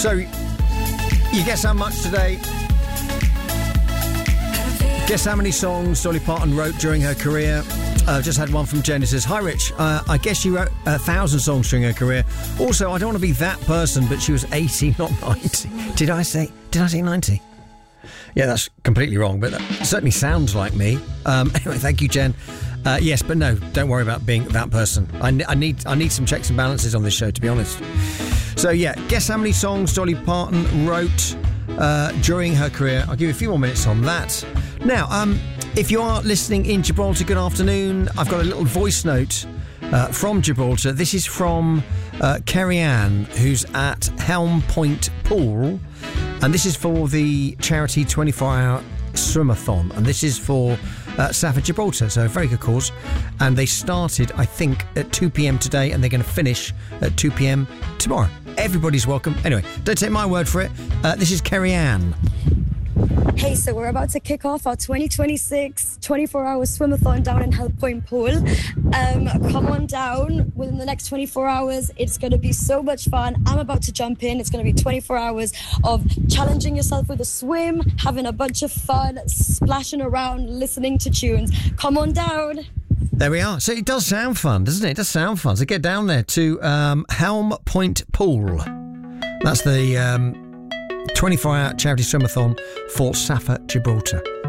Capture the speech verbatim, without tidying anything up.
So, you guess how much today? Guess how many songs Dolly Parton wrote during her career? Uh, just had one from Jen who says, "Hi Rich, uh, I guess she wrote a thousand songs during her career. Also, I don't want to be that person, but she was eighty, not ninety. Did I say, did I say ninety? Yeah, that's completely wrong, but that certainly sounds like me. Um, anyway, thank you, Jen. Uh, yes, but no, don't worry about being that person. I, I need I need some checks and balances on this show, to be honest. So yeah, guess how many songs Dolly Parton wrote uh, during her career? I'll give you a few more minutes on that. Now, um, if you are listening in Gibraltar, good afternoon. I've got a little voice note uh, from Gibraltar. This is from uh, Kerry Ann, who's at Helm Point Pool. And this is for the charity twenty-four hour swimathon. And this is for uh, Safa Gibraltar. So a very good cause. And they started, I think, at two p.m. today, and they're going to finish at two p.m. tomorrow. Everybody's welcome. Anyway, don't take my word for it. Uh, this is Kerry Ann. Hey, so we're about to kick off our twenty twenty-six twenty-four hour swimathon down in Helm Point Pool. Um, come on down within the next twenty-four hours. It's going to be so much fun. I'm about to jump in. It's going to be twenty-four hours of challenging yourself with a swim, having a bunch of fun, splashing around, listening to tunes. Come on down. There we are. So it does sound fun, doesn't it? It does sound fun. So get down there to um, Helm Point Pool. That's the um, twenty-four hour charity swimathon for Safa Gibraltar.